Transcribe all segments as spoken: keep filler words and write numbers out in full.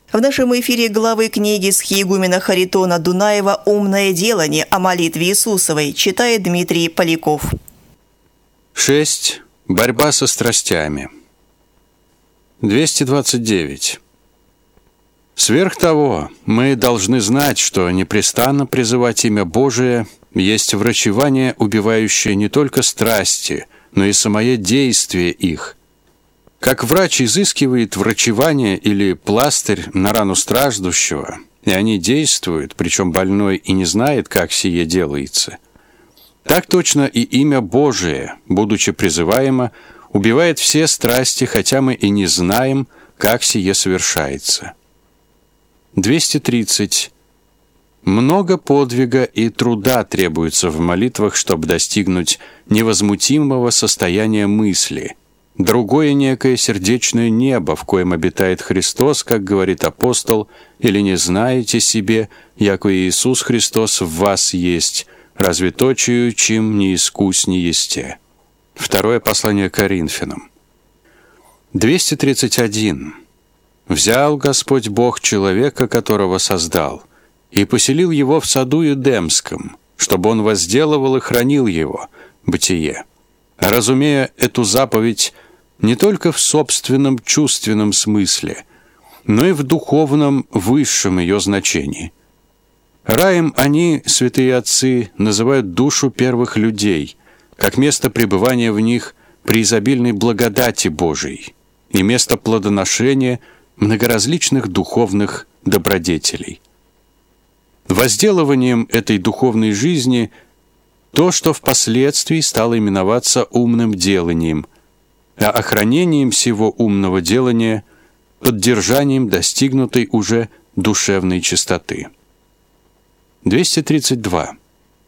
В нашем эфире главы книги схиегумена Харитона Дунаева «Умное делание» о молитве Иисусовой читает Дмитрий Поляков. шесть. Борьба со страстями. двести двадцать девять. Сверх того, мы должны знать, что непрестанно призывать имя Божие есть врачевание, убивающее не только страсти, но и самое действие их. Как врач изыскивает врачевание или пластырь на рану страждущего, и они действуют, причем больной и не знает, как сие делается, так точно и имя Божие, будучи призываемо, убивает все страсти, хотя мы и не знаем, как сие совершается. двести тридцать. Много подвига и труда требуется в молитвах, чтобы достигнуть невозмутимого состояния мысли, другое некое сердечное небо, в коем обитает Христос, как говорит апостол, или не знаете себе, яко Иисус Христос в вас есть, разве точию, чем не искусни есте. Второе послание Коринфянам. двести тридцать один. «Взял Господь Бог человека, которого создал, и поселил его в саду Эдемском, чтобы он возделывал и хранил его». Бытие. Разумея эту заповедь не только в собственном чувственном смысле, но и в духовном высшем ее значении. Раем они, святые отцы, называют душу первых людей, как место пребывания в них при изобильной благодати Божией и место плодоношения многоразличных духовных добродетелей. Возделыванием этой духовной жизни то, что впоследствии стало именоваться умным деланием, а охранением всего умного делания – поддержанием достигнутой уже душевной чистоты. двести тридцать два.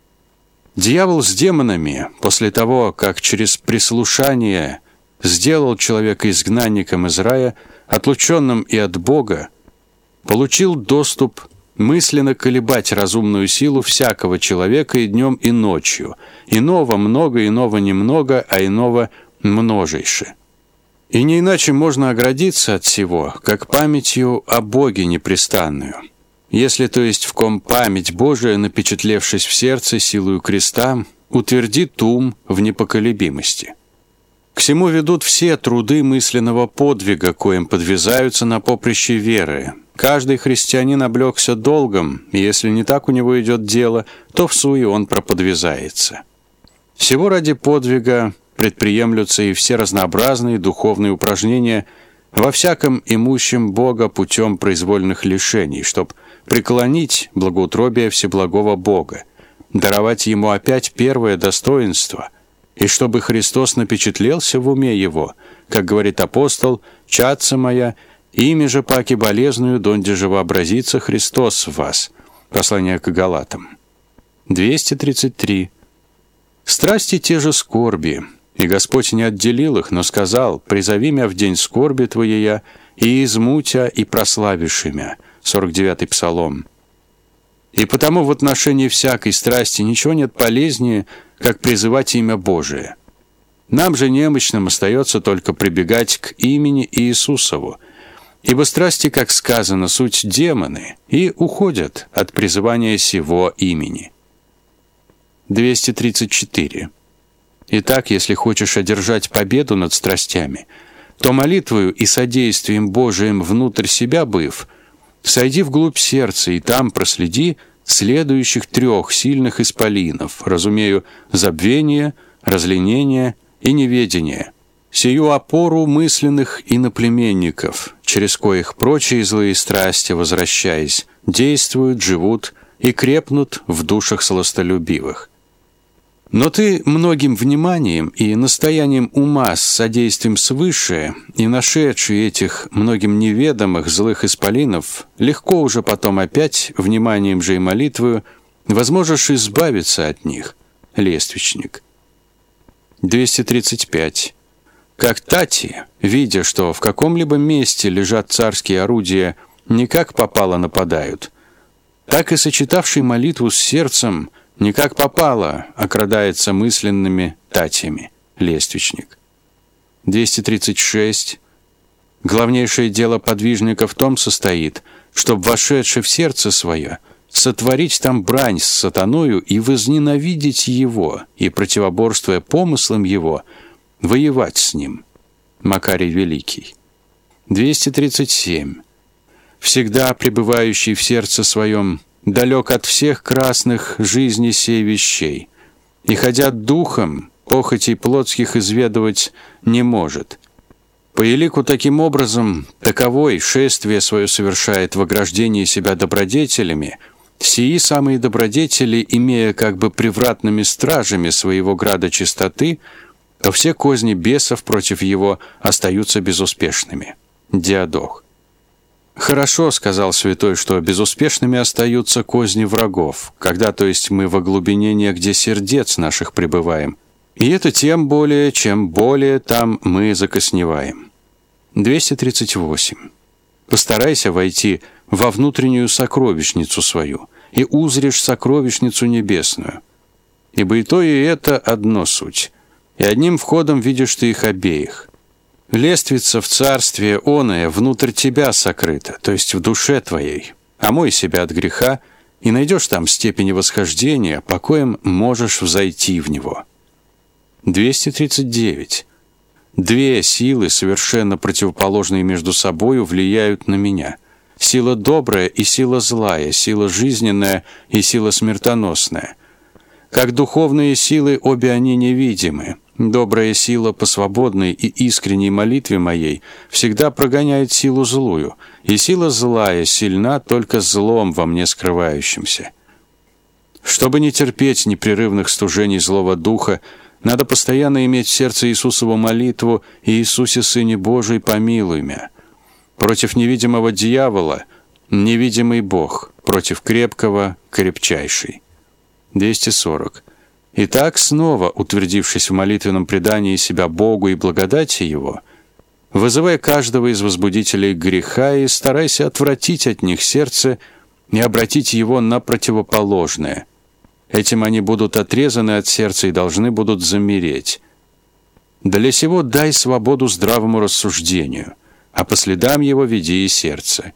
Дьявол с демонами, после того, как через прислушание сделал человека изгнанником из рая, отлученным и от Бога, получил доступ мысленно колебать разумную силу всякого человека и днем, и ночью, иного много, иного немного, а иного множейше. И не иначе можно оградиться от всего, как памятью о Боге непрестанную. Если, то есть, в ком память Божия, напечатлевшись в сердце силою креста, утвердит ум в непоколебимости. К всему ведут все труды мысленного подвига, коим подвязаются на поприще веры. Каждый христианин облегся долгом, и если не так у него идет дело, то в суе он проподвязается. Всего ради подвига предприемлются и все разнообразные духовные упражнения во всяком имущем Бога путем произвольных лишений, чтоб преклонить благоутробие всеблагого Бога, даровать Ему опять первое достоинство, и чтобы Христос напечатлелся в уме его, как говорит апостол, «Чадца моя, ими же паки болезную, донде же вообразится Христос в вас». Послание к Галатам. двести тридцать три. Страсти те же скорби, и Господь не отделил их, но сказал: «Призови мя в день скорби твоея, и изму тя, и прославишь имя». сорок девятый Псалом. И потому в отношении всякой страсти ничего нет полезнее, как призывать имя Божие. Нам же, немощным, остается только прибегать к имени Иисусову, ибо страсти, как сказано, суть демоны, и уходят от призывания сего имени. двести тридцать четыре. Итак, если хочешь одержать победу над страстями, то молитвою и содействием Божиим внутрь себя быв, сойди вглубь сердца и там проследи следующих трех сильных исполинов, разумею, забвение, разленение и неведение, сию опору мысленных иноплеменников, через коих прочие злые страсти, возвращаясь, действуют, живут и крепнут в душах сластолюбивых. Но ты многим вниманием и настоянием ума с содействием свыше и нашедший этих многим неведомых злых исполинов, легко уже потом опять вниманием же и молитвою возможешь избавиться от них, лествичник. двести тридцать пять. Как Тати, видя, что в каком-либо месте лежат царские орудия, не как попало нападают, так и сочетавший молитву с сердцем не как попало окрадается мысленными татьями, лествичник. двести тридцать шесть. Главнейшее дело подвижника в том состоит, чтоб, вошедший в сердце свое, сотворить там брань с сатаною и возненавидеть его, и, противоборствуя помыслам его, воевать с ним. Макарий Великий. двести тридцать семь. Всегда пребывающий в сердце своем, далек от всех красных жизни сей вещей, и, ходя духом, похотей плотских изведывать не может. По елику таким образом, таковой шествие свое совершает в ограждении себя добродетелями, сии самые добродетели, имея как бы привратными стражами своего града чистоты, то все козни бесов против его остаются безуспешными. Диадох. «Хорошо, — сказал святой, — что безуспешными остаются козни врагов, когда, то есть, мы во глубине негде сердец наших пребываем, и это тем более, чем более там мы закосневаем». двести тридцать восемь. «Постарайся войти во внутреннюю сокровищницу свою, и узришь сокровищницу небесную. Ибо и то, и это одно суть, и одним входом видишь ты их обеих. Лествица в царствие оное внутрь тебя сокрыта, то есть в душе твоей. Омой себя от греха, и найдешь там степени восхождения, по коим можешь взойти в него». двести тридцать девять. «Две силы, совершенно противоположные между собою, влияют на меня. Сила добрая и сила злая, сила жизненная и сила смертоносная. Как духовные силы, обе они невидимы. Добрая сила по свободной и искренней молитве моей всегда прогоняет силу злую, и сила злая сильна только злом во мне скрывающимся. Чтобы не терпеть непрерывных стужений злого духа, надо постоянно иметь в сердце Иисусову молитву: «Иисусе, Сыне Божий, помилуй мя». Против невидимого дьявола невидимый Бог, против крепкого крепчайший. двести сорок. Итак, снова утвердившись в молитвенном предании себя Богу и благодати Его, вызывай каждого из возбудителей греха и старайся отвратить от них сердце и обратить его на противоположное. Этим они будут отрезаны от сердца и должны будут замереть. Для сего дай свободу здравому рассуждению, а по следам его веди и сердце.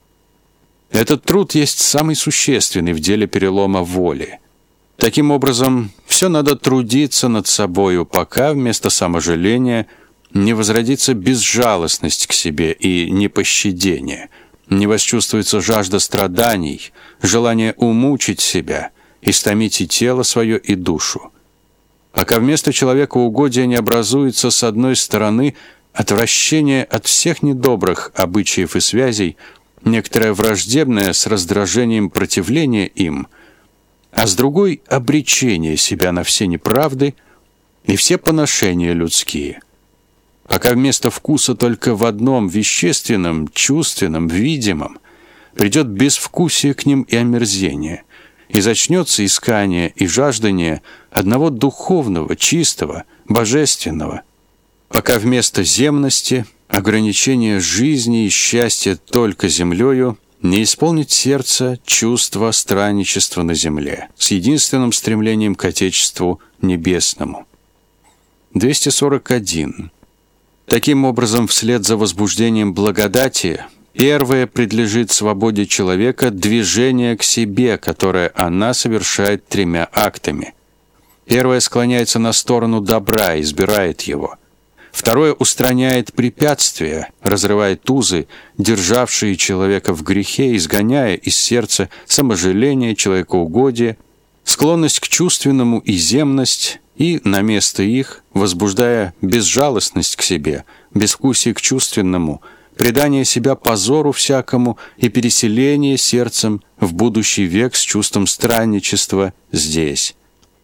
Этот труд есть самый существенный в деле перелома воли. Таким образом, все надо трудиться над собою, пока вместо саможаления не возродится безжалостность к себе и непощадение, не восчувствуется жажда страданий, желание умучить себя, истомить и тело свое, и душу. Пока вместо человекоугодия не образуется с одной стороны отвращение от всех недобрых обычаев и связей, некоторое враждебное с раздражением противление им, а с другой — обречение себя на все неправды и все поношения людские. Пока вместо вкуса только в одном вещественном, чувственном, видимом придет безвкусие к ним и омерзение, и зачнется искание и жаждание одного духовного, чистого, божественного. Пока вместо земности, ограничения жизни и счастья только землею, не исполнит сердце чувство странничества на земле с единственным стремлением к Отечеству Небесному. двести сорок один. Таким образом, вслед за возбуждением благодати, первое предлежит свободе человека движение к себе, которое она совершает тремя актами. Первое склоняется на сторону добра, избирает его. Второе устраняет препятствия, разрывает узы, державшие человека в грехе, изгоняя из сердца саможаление, человекоугодие, склонность к чувственному и земность, и на место их, возбуждая безжалостность к себе, безвкусие к чувственному, предание себя позору всякому и переселение сердцем в будущий век с чувством странничества здесь.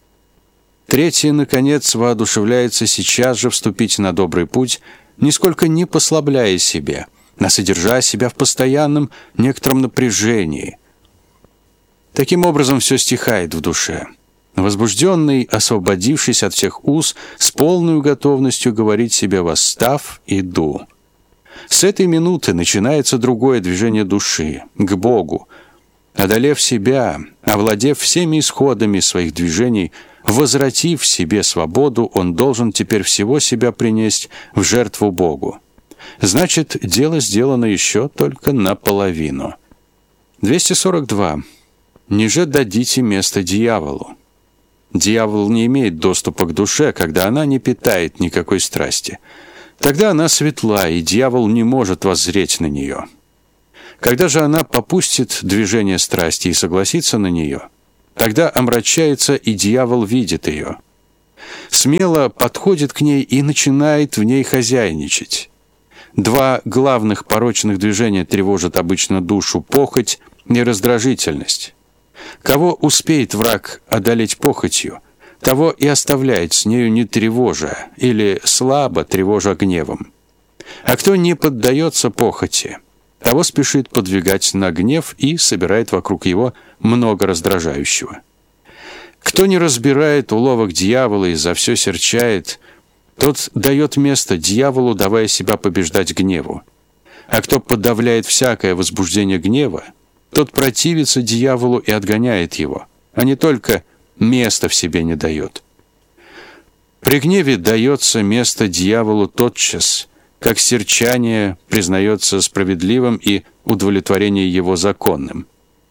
Третье, наконец, воодушевляется сейчас же вступить на добрый путь, нисколько не послабляя себе, а содержа себя в постоянном некотором напряжении. Таким образом, все стихает в душе. Возбужденный, освободившись от всех уз, с полной готовностью говорить себе «восстав, иду». С этой минуты начинается другое движение души, к Богу. Одолев себя, овладев всеми исходами своих движений, возвратив себе свободу, он должен теперь всего себя принести в жертву Богу. Значит, дело сделано еще только наполовину. двести сорок два. Ниже дадите место дьяволу. Дьявол не имеет доступа к душе, когда она не питает никакой страсти. Тогда она светла, и дьявол не может воззреть на нее. Когда же она попустит движение страсти и согласится на нее, тогда омрачается, и дьявол видит ее. Смело подходит к ней и начинает в ней хозяйничать. Два главных порочных движения тревожат обычно душу: похоть и раздражительность. Кого успеет враг одолеть похотью, того и оставляет с нею не тревожа, или слабо тревожа гневом. А кто не поддается похоти, того спешит подвигать на гнев и собирает вокруг его много раздражающего. Кто не разбирает уловок дьявола и за все серчает, тот дает место дьяволу, давая себя побеждать гневу. А кто подавляет всякое возбуждение гнева, тот противится дьяволу и отгоняет его, а не только места в себе не дает. При гневе дается место дьяволу тотчас, как серчание признается справедливым и удовлетворение его законным.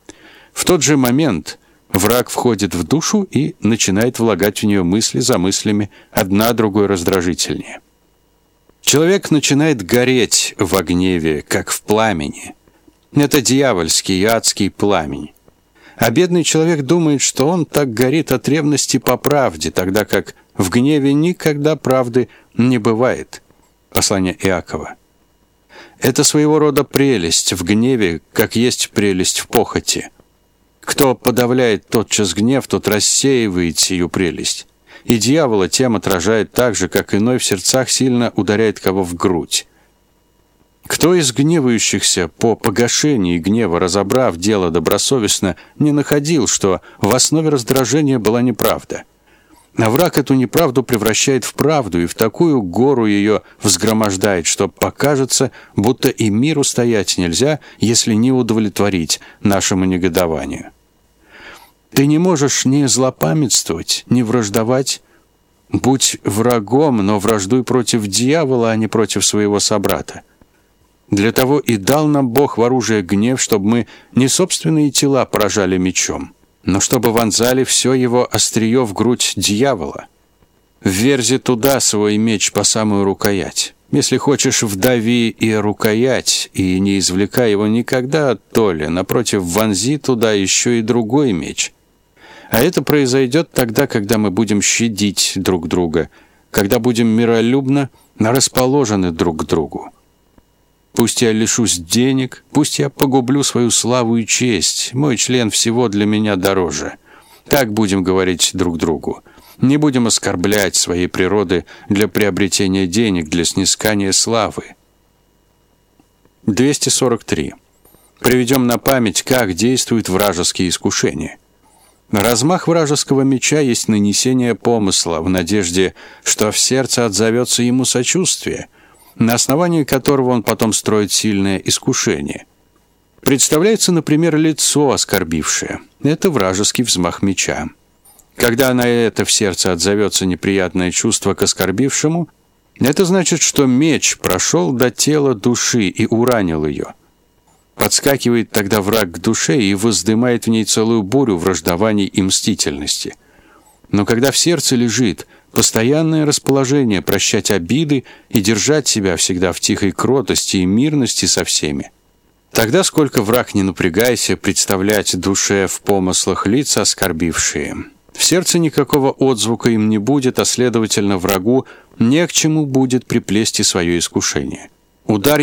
В тот же момент враг входит в душу и начинает влагать в нее мысли за мыслями, одна другой раздражительнее. Человек начинает гореть во гневе, как в пламени. Это дьявольский и адский пламень. А бедный человек думает, что он так горит от ревности по правде, тогда как в гневе никогда правды не бывает. Послание Иакова. Это своего рода прелесть в гневе, как есть прелесть в похоти. Кто подавляет тотчас гнев, тот рассеивает сию прелесть. И дьявола тем отражает так же, как иной в сердцах сильно ударяет кого в грудь. Кто из гневающихся по погашении гнева, разобрав дело добросовестно, не находил, что в основе раздражения была неправда? А враг эту неправду превращает в правду и в такую гору ее взгромождает, что покажется, будто и миру стоять нельзя, если не удовлетворить нашему негодованию. Ты не можешь ни злопамятствовать, ни враждовать. Будь врагом, но враждуй против дьявола, а не против своего собрата. Для того и дал нам Бог в оружие гнев, чтобы мы не собственные тела поражали мечом, но чтобы вонзали все его острие в грудь дьявола. Вверзи туда свой меч по самую рукоять. Если хочешь, вдави и рукоять, и не извлекай его никогда оттоле, напротив, вонзи туда еще и другой меч. А это произойдет тогда, когда мы будем щадить друг друга, когда будем миролюбно расположены друг к другу. Пусть я лишусь денег, пусть я погублю свою славу и честь, мой член всего для меня дороже. Так будем говорить друг другу. Не будем оскорблять своей природы для приобретения денег, для снискания славы. двести сорок три. Приведем на память, как действуют вражеские искушения. Размах вражеского меча есть нанесение помысла в надежде, что в сердце отзовется ему сочувствие, на основании которого он потом строит сильное искушение. Представляется, например, лицо оскорбившее. Это вражеский взмах меча. Когда на это в сердце отзовется неприятное чувство к оскорбившему, это значит, что меч прошел до тела души и уранил ее. Подскакивает тогда враг к душе и воздымает в ней целую бурю враждований и мстительности. Но когда в сердце лежит постоянное расположение прощать обиды и держать себя всегда в тихой кротости и мирности со всеми, тогда, сколько враг не напрягайся представлять душе в помыслах лица оскорбившие, в сердце никакого отзвука им не будет, а следовательно врагу не к чему будет приплести свое искушение. Удар